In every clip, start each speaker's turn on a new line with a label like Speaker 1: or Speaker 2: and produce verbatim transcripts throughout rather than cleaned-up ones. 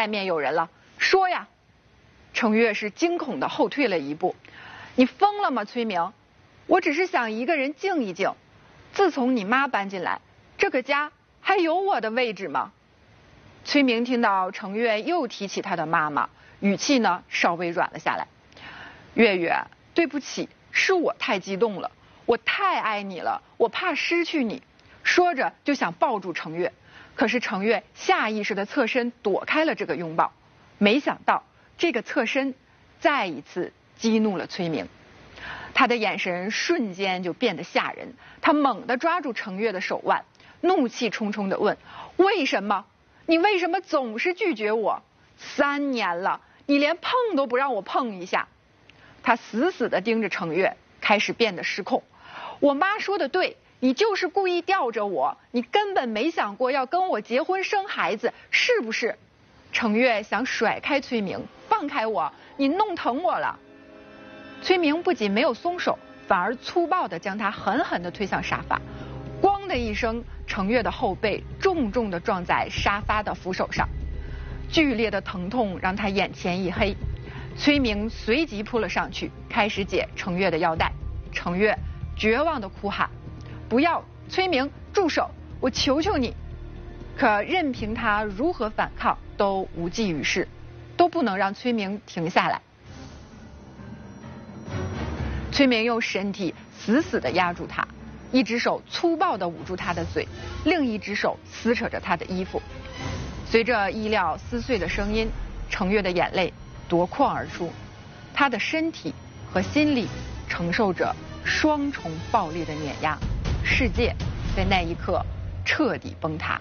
Speaker 1: 外面有人了，说呀。程月是惊恐的后退了一步。你疯了吗，崔明？我只是想一个人静一静。自从你妈搬进来，这个家还有我的位置吗？崔明听到程月又提起他的妈妈，语气呢稍微软了下来。月月，对不起，是我太激动了，我太爱你了，我怕失去你。说着就想抱住程月，可是程月下意识的侧身躲开了这个拥抱。没想到这个侧身再一次激怒了崔明，他的眼神瞬间就变得吓人。他猛地抓住程月的手腕，怒气冲冲地问：为什么？你为什么总是拒绝我？三年了，你连碰都不让我碰一下。他死死地盯着程月，开始变得失控。我妈说的对，你就是故意吊着我，你根本没想过要跟我结婚生孩子，是不是？程月想甩开崔明，放开我，你弄疼我了。崔明不仅没有松手，反而粗暴地将他狠狠地推向沙发。咣的一声，程月的后背重重地撞在沙发的扶手上，剧烈的疼痛让他眼前一黑。崔明随即扑了上去，开始解程月的腰带。程月绝望地哭喊：不要，崔明，住手，我求求你。可任凭他如何反抗都无济于事，都不能让崔明停下来。崔明用身体死死地压住他，一只手粗暴地捂住他的嘴，另一只手撕扯着他的衣服。随着衣料撕碎的声音，程月的眼泪夺眶而出，他的身体和心理承受着双重暴力的碾压，世界在那一刻彻底崩塌。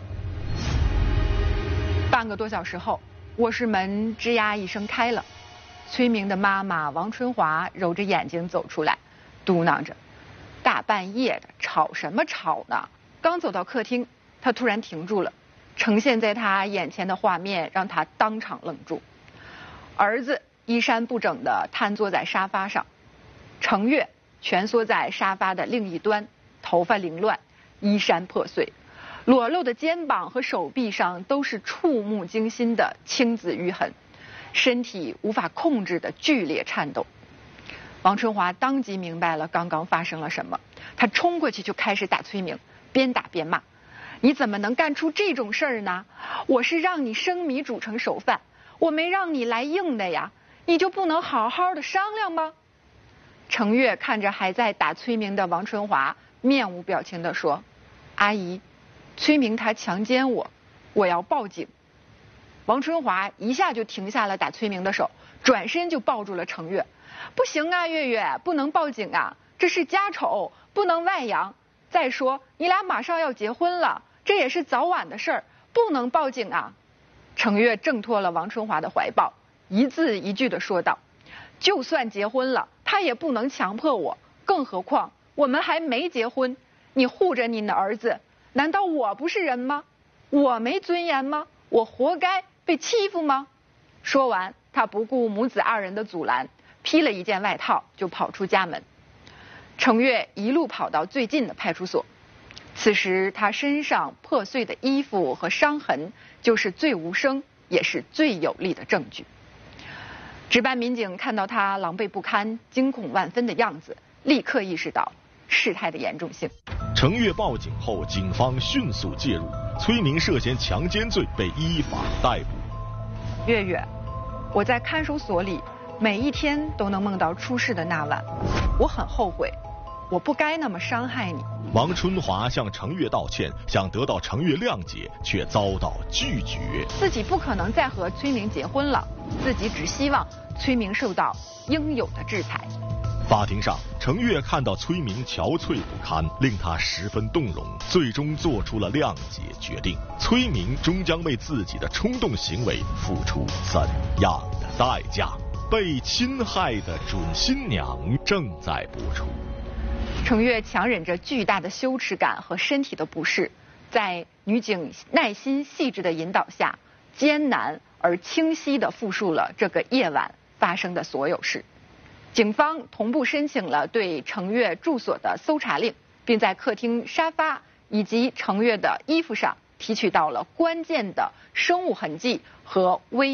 Speaker 1: 半个多小时后，卧室门吱呀一声开了，崔明的妈妈王春华揉着眼睛走出来，嘟囔着：大半夜的吵什么吵呢？刚走到客厅，他突然停住了，呈现在他眼前的画面让他当场愣住。儿子衣衫不整地瘫坐在沙发上，程月蜷缩在沙发的另一端，头发凌乱，衣衫破碎，裸露的肩膀和手臂上都是触目惊心的青紫瘀痕，身体无法控制的剧烈颤抖。王春华当即明白了刚刚发生了什么，他冲过去就开始打崔明，边打边骂：你怎么能干出这种事儿呢？我是让你生米煮成熟饭，我没让你来硬的呀，你就不能好好的商量吗？程月看着还在打崔明的王春华，面无表情地说：阿姨，崔明他强奸我，我要报警。王春华一下就停下了打崔明的手，转身就抱住了程月。不行啊，月月，不能报警啊，这是家丑，不能外扬。再说你俩马上要结婚了，这也是早晚的事儿，不能报警啊。程月挣脱了王春华的怀抱，一字一句地说道：就算结婚了，他也不能强迫我，更何况我们还没结婚。你护着你的儿子，难道我不是人吗？我没尊严吗？我活该被欺负吗？说完，他不顾母子二人的阻拦，披了一件外套就跑出家门。程月一路跑到最近的派出所，此时他身上破碎的衣服和伤痕就是最无声也是最有力的证据。值班民警看到他狼狈不堪、惊恐万分的样子，立刻意识到事态的严重性。
Speaker 2: 程月报警后，警方迅速介入，崔明涉嫌强奸罪被依法逮捕。
Speaker 1: 月月，我在看守所里每一天都能梦到出事的那晚，我很后悔，我不该那么伤害你。
Speaker 2: 王春华向程月道歉，想得到程月谅解，却遭到拒绝。
Speaker 1: 自己不可能再和崔明结婚了，自己只希望崔明受到应有的制裁。
Speaker 2: 法庭上，程月看到崔明憔悴不堪，令他十分动容，最终做出了谅解决定。崔明终将为自己的冲动行为付出怎样的代价？被侵害的准新娘正在播出。
Speaker 1: 程月强忍着巨大的羞耻感和身体的不适，在女警耐心细致的引导下，艰难而清晰地复述了这个夜晚发生的所有事。警方同步申请了对程月住所的搜查令，并在客厅沙发以及程月的衣服上提取到了关键的生物痕迹和微